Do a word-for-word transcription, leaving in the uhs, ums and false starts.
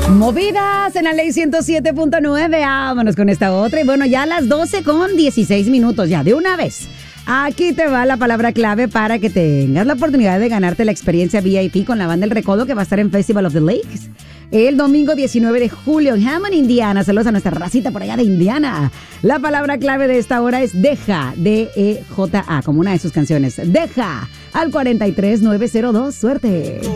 Movidas en la ley ciento siete punto nueve. Vámonos con esta otra. Y bueno, ya a las doce con dieciséis minutos, ya de una vez. Aquí te va la palabra clave para que tengas la oportunidad de ganarte la experiencia V I P con la banda El Recodo, que va a estar en Festival of the Lakes el domingo diecinueve de julio en Hammond, Indiana. Saludos a nuestra racita por allá de Indiana. La palabra clave de esta hora es deja, D E J A, como una de sus canciones. Deja al cuatro tres nueve cero dos. Suerte.